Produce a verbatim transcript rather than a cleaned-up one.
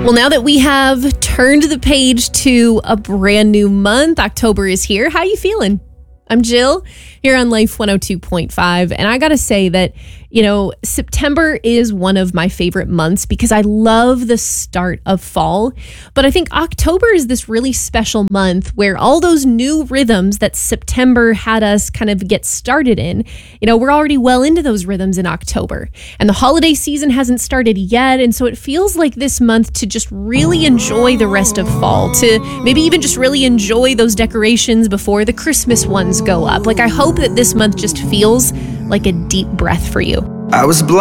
Well, now that we have turned the page to a brand new month, October is here. How you feeling? I'm Jill here on Life one oh two point five, and I gotta say that, you know, September is one of my favorite months because I love the start of fall, but I think October is this really special month where all those new rhythms that September had us kind of get started in, you know, we're already well into those rhythms in October, and the holiday season hasn't started yet, and so it feels like this month to just really enjoy the rest of fall, to maybe even just really enjoy those decorations before the Christmas ones go up. Like, I hope that this month just feels like a deep breath for you. I was blind.